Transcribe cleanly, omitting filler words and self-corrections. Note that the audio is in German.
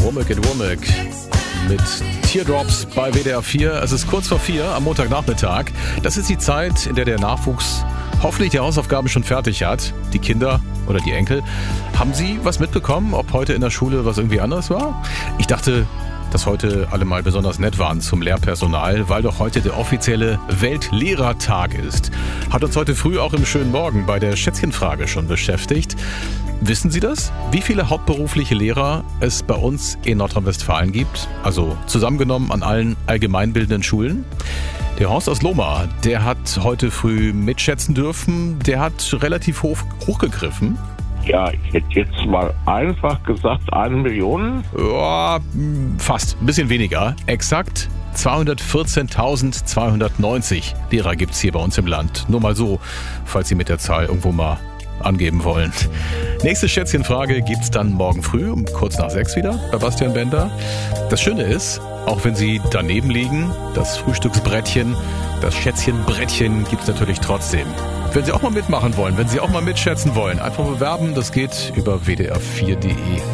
Womack and Womack mit Teardrops bei WDR 4. Es ist kurz vor 4 am Montagnachmittag. Das ist die Zeit, in der der Nachwuchs hoffentlich die Hausaufgaben schon fertig hat. Die Kinder oder die Enkel. Haben Sie was mitbekommen, ob heute in der Schule was irgendwie anders war? Ich dachte, dass heute alle mal besonders nett waren zum Lehrpersonal, weil doch heute der offizielle Weltlehrertag ist. Hat uns heute früh auch im schönen Morgen bei der Schätzchenfrage schon beschäftigt. Wissen Sie das? Wie viele hauptberufliche Lehrer es bei uns in Nordrhein-Westfalen gibt? Also zusammengenommen an allen allgemeinbildenden Schulen? Der Horst aus Lohmar, der hat heute früh mitschätzen dürfen. Der hat relativ hochgegriffen. Ja, ich hätte jetzt mal einfach gesagt 1 Million. Ja, fast. Ein bisschen weniger. Exakt 214.290 Lehrer gibt's hier bei uns im Land. Nur mal so, falls Sie mit der Zahl irgendwo mal angeben wollen. Nächste Schätzchenfrage gibt's dann morgen früh um kurz nach 6 wieder bei Bastian Bender. Das Schöne ist, auch wenn Sie daneben liegen, das Frühstücksbrettchen, das Schätzchenbrettchen gibt's natürlich trotzdem. Wenn Sie auch mal mitmachen wollen, wenn Sie auch mal mitschätzen wollen, einfach bewerben. Das geht über wdr4.de.